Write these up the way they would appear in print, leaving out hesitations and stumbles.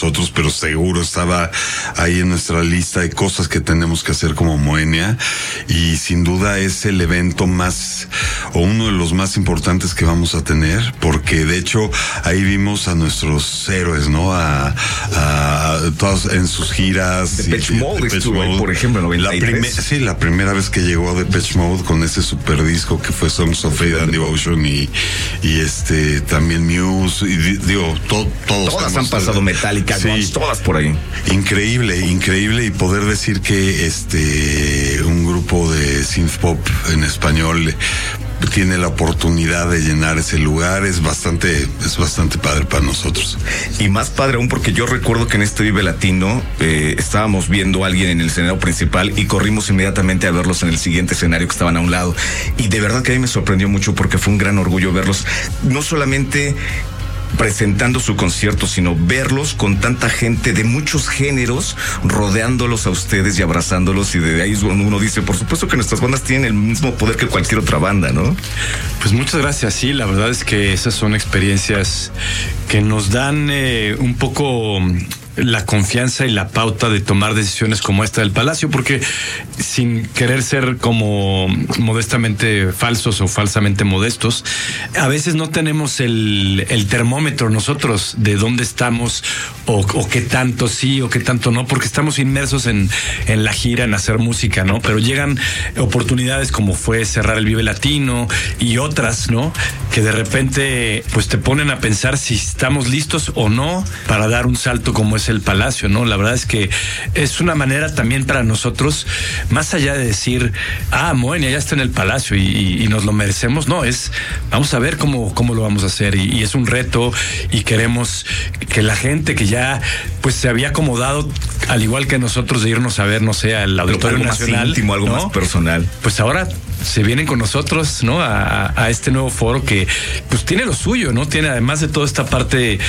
nosotros, pero seguro estaba ahí en nuestra lista de cosas que tenemos que hacer como Moenia, y sin duda es el evento más, o uno de los más importantes que vamos a tener, porque de hecho ahí vimos a nuestros héroes, ¿no? A todos en sus giras. Depeche Mode estuvo ahí, por ejemplo, en 93. La primera vez que llegó Depeche Mode con ese super disco que fue Songs of Fate and Devotion, y también Muse, y digo, todas han pasado, Metallica, sí, Guns, todas por ahí. Increíble, y poder decir que un grupo de synth pop en español tiene la oportunidad de llenar ese lugar, es bastante padre para nosotros. Y más padre aún porque yo recuerdo que en este Vive Latino estábamos viendo a alguien en el escenario principal y corrimos inmediatamente a verlos en el siguiente escenario que estaban a un lado. Y de verdad que a mí me sorprendió mucho porque fue un gran orgullo verlos, no solamente presentando su concierto, sino verlos con tanta gente de muchos géneros rodeándolos a ustedes y abrazándolos, y de ahí uno dice, por supuesto que nuestras bandas tienen el mismo poder que cualquier otra banda, ¿no? Pues muchas gracias, sí, la verdad es que esas son experiencias que nos dan un poco la confianza y la pauta de tomar decisiones como esta del Palacio, porque sin querer ser como modestamente falsos o falsamente modestos, a veces no tenemos el termómetro nosotros de dónde estamos o qué tanto sí o qué tanto no, porque estamos inmersos en la gira, en hacer música, ¿no? Pero llegan oportunidades como fue cerrar el Vive Latino y otras, ¿no? Que de repente pues te ponen a pensar si estamos listos o no para dar un salto como es el Palacio, ¿no? La verdad es que es una manera también para nosotros, más allá de decir, Moenia ya está en el Palacio y nos lo merecemos, no, vamos a ver cómo lo vamos a hacer, y es un reto, y queremos que la gente que ya pues se había acomodado, al igual que nosotros, de irnos a ver, no sé, al Auditorio Nacional, más íntimo, algo, ¿no?, más personal, pues ahora se vienen con nosotros, ¿no? A este nuevo foro que pues tiene lo suyo, ¿no? Tiene, además de toda esta parte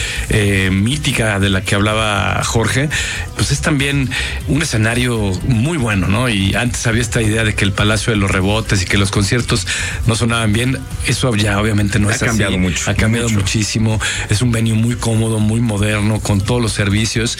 mítica de la que hablaba Jorge, pues es también un escenario muy bueno, ¿no? Y antes había esta idea de que el Palacio de los Rebotes y que los conciertos no sonaban bien. Eso ya obviamente no es así. Ha cambiado mucho. Ha cambiado muchísimo. Es un venue muy cómodo, muy moderno, con todos los servicios.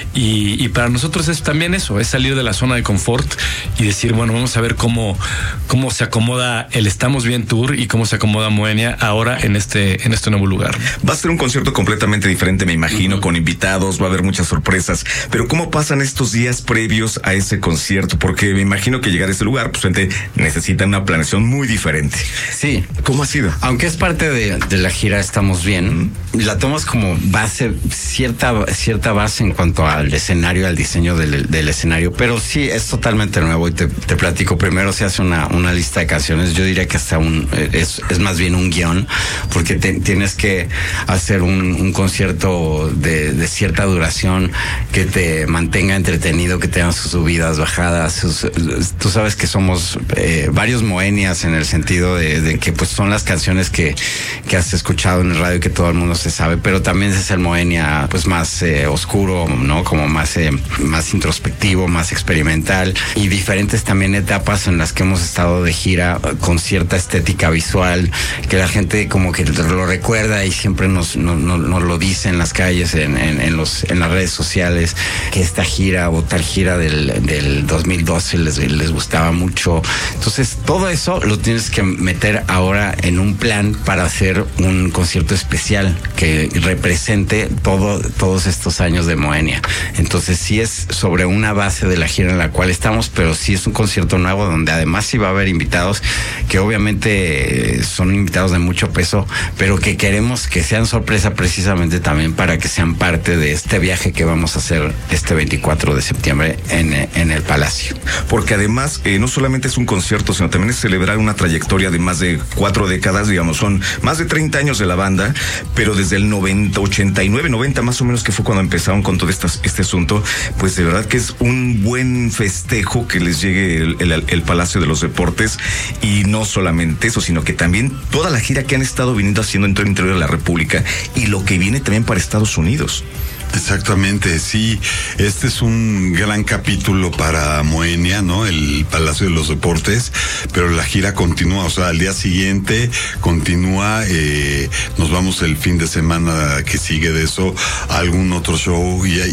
Y para nosotros es también eso, es salir de la zona de confort y decir, bueno, vamos a ver cómo se acomoda el Estamos Bien Tour y cómo se acomoda Moenia ahora en este nuevo lugar. Va a ser un concierto completamente diferente, me imagino, con invitados, va a haber muchas sorpresas, pero ¿cómo pasan estos días previos a ese concierto? Porque me imagino que llegar a ese lugar, pues gente necesita una planeación muy diferente. Sí. ¿Cómo ha sido? Aunque es parte de la gira Estamos Bien, la tomas como base, cierta base en cuanto al escenario, al diseño del escenario, pero sí es totalmente nuevo, y te platico. Primero se hace una lista de canciones. Yo diría que hasta es más bien un guión, porque tienes que hacer un concierto de cierta duración que te mantenga entretenido, que tenga sus subidas, bajadas. Tú sabes que somos varios Moenias, en el sentido de que pues son las canciones que has escuchado en el radio y que todo el mundo se sabe, pero también es el Moenia pues más oscuro, ¿no? Como más introspectivo, más experimental, y diferentes también etapas en las que hemos estado de gira con cierta estética visual que la gente como que lo recuerda y siempre nos lo dice en las calles, en las redes sociales, que esta gira o tal gira del 2012 les gustaba mucho. Entonces todo eso lo tienes que meter ahora en un plan para hacer un concierto especial que represente todos estos años de Moenia. Entonces sí es sobre una base de la gira en la cual estamos, pero sí es un concierto nuevo donde además sí va a haber invitados que obviamente son invitados de mucho peso, pero que queremos que sean sorpresa precisamente también para que sean parte de este viaje que vamos a hacer este 24 de septiembre en el Palacio. Porque además no solamente es un concierto, sino también es celebrar una trayectoria de más de 4 décadas, digamos, son más de 30 años de la banda, pero desde el 89, 90 más o menos, que fue cuando empezaron con todo este asunto, pues de verdad que es un buen festejo que les llegue el Palacio de los Deportes. Y no solamente eso, sino que también toda la gira que han estado viniendo haciendo en todo el interior de la República y lo que viene también para Estados Unidos. Exactamente, sí. Este es un gran capítulo para Moenia, ¿no? El Palacio de los Deportes, pero la gira continúa, o sea, al día siguiente continúa, nos vamos el fin de semana que sigue de eso a algún otro show, y